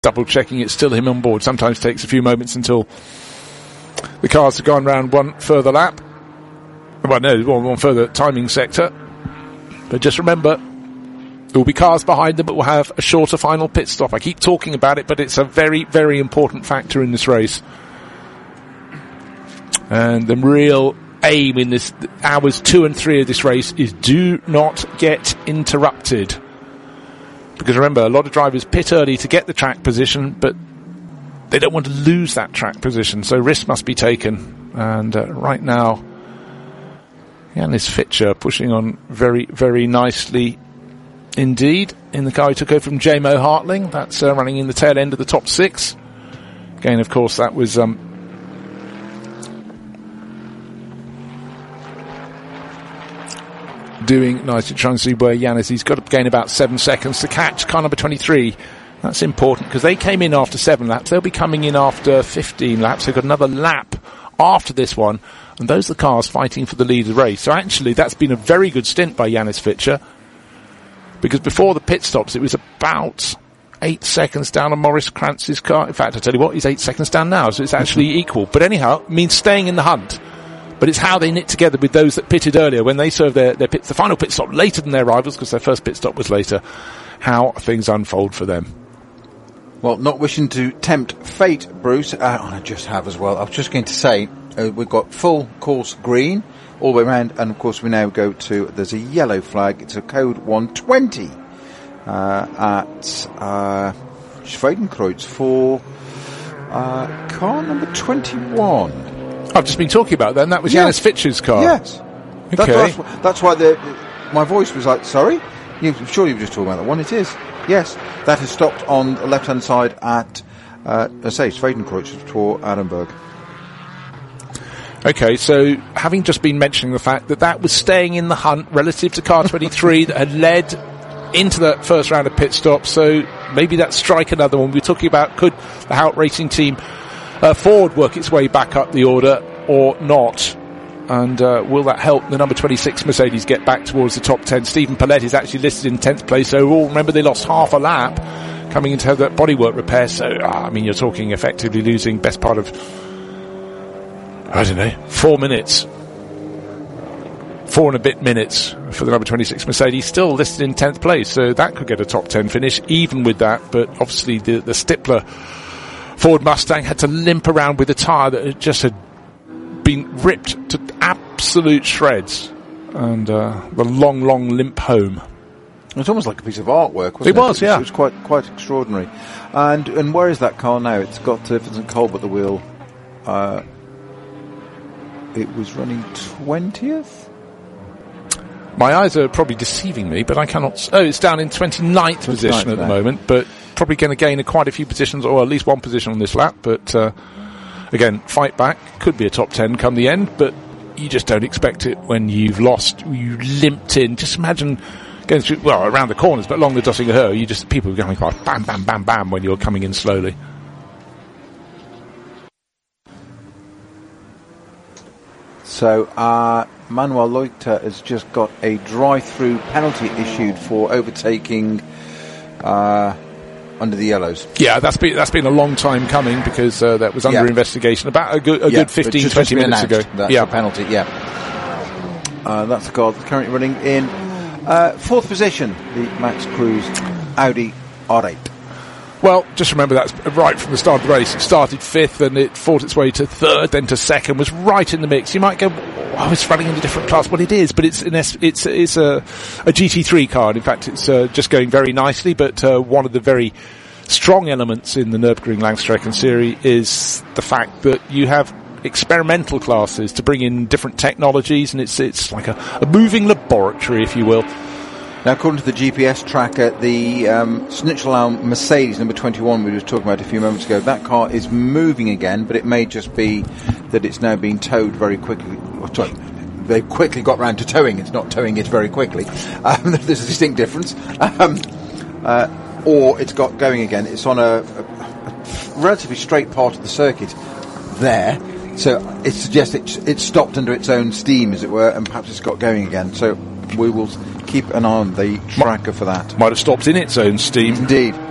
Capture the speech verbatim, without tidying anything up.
double-checking it's still him on board. Sometimes it takes a few moments until the cars have gone round one further lap. Well, no, one, one further timing sector. But just remember, there will be cars behind them, but we'll have a shorter final pit stop. I keep talking about it, but it's a very, very important factor in this race. And the real aim in this hours two and three of this race is do not get interrupted. Because remember, a lot of drivers pit early to get the track position, but they don't want to lose that track position, so risks must be taken. And uh, right now, Janis Fitcher pushing on very, very nicely indeed in the car he took over from J M O Hartling. That's uh, running in the tail end of the top six. Again, of course, that was um, doing nicely, trying to see where Janis, he's got to gain about seven seconds to catch car number twenty-three. That's important because they came in after seven laps. They'll be coming in after fifteen laps. They've got another lap after this one, and those are the cars fighting for the lead of the race. So actually, that's been a very good stint by Janis Fitcher, because before the pit stops, it was about eight seconds down on Maurice Krantz's car. In fact, I tell you what, he's eight seconds down now, so it's actually equal. But anyhow, it means staying in the hunt. But it's how they knit together with those that pitted earlier when they served their, their pit, the final pit stop later than their rivals, because their first pit stop was later, how things unfold for them. Well, not wishing to tempt fate, Bruce, uh, I just have as well. I was just going to say, uh, we've got full course green all the way around, and of course we now go to, there's a yellow flag, it's a code one twenty uh, at uh, Schwedenkreuz for uh, car number twenty-one. I've just been talking about that, and that was yes. Janis Fitcher's car. Yes. Okay. That's, that's, that's why the, my voice was like, sorry? You, sure you were just talking about that one? It is. Yes. That has stopped on the left-hand side at, uh, let's say, Schwedenkreuz for Arenberg. Okay, so having just been mentioning the fact that that was staying in the hunt relative to car twenty-three that had led into the first round of pit stops, so maybe that's strike another one. We're talking about could the Hout Racing team uh, Ford work its way back up the order or not, and uh, will that help the number twenty-six Mercedes get back towards the top ten? Stephen Paulette is actually listed in tenth place overall. Remember, they lost half a lap coming into that bodywork repair, so uh, I mean, you're talking effectively losing best part of, I don't know, four minutes. Four and a bit minutes for the number twenty-six Mercedes, still listed in tenth place, so that could get a top ten finish even with that. But obviously the, the Stippler Ford Mustang had to limp around with a tyre that had just had been ripped to absolute shreds, and uh, the long, long limp home. It's almost like a piece of artwork, wasn't it? It was, it? yeah. It was quite quite extraordinary. And and where is that car now? It's got uh, Vincent Kolb at the wheel. Uh, it was running twentieth? My eyes are probably deceiving me, but I cannot... Oh, it's down in twenty-ninth position at the moment, but probably going to gain a quite a few positions, or at least one position on this lap. But, uh, again, fight back. Could be a top ten come the end, but you just don't expect it when you've lost, you limped in. Just imagine going through, well, around the corners, but along the Döttinger Höhe, you just, people are going like bam, bam, bam, bam when you're coming in slowly. So, uh, Manuel Leuchter has just got a drive-through penalty issued for overtaking uh, under the yellows. Yeah, that's been that's been a long time coming, because uh, that was under yeah. investigation about a good a yeah, good fifteen, twenty minutes ago. That's yeah. a penalty, yeah. Uh, that's the car that's currently running in uh, fourth position, the Max Cruz Audi R eight. Well, just remember that's right from the start of the race. It started fifth and it fought its way to third, then to second, was right in the mix. You might go, oh, it's running in a different class. Well, it is, but it's an S- it's it's a, a G T three car. And in fact, it's uh, just going very nicely, but uh, one of the very strong elements in the Nürburgring Langstrecken series is the fact that you have experimental classes to bring in different technologies, and it's it's like a, a moving laboratory, if you will. Now, according to the G P S tracker, the um, Schnitzelau Mercedes number twenty-one we were talking about a few moments ago, that car is moving again, but it may just be that it's now being towed very quickly. Or, sorry, they've quickly got round to towing. It's not towing it very quickly. Um, there's a distinct difference. Um, uh, or it's got going again. It's on a, a, a relatively straight part of the circuit there. So it suggests it, it stopped under its own steam, as it were, and perhaps it's got going again. So we will keep an eye on the tracker for that. Might have stopped in its own steam. Indeed.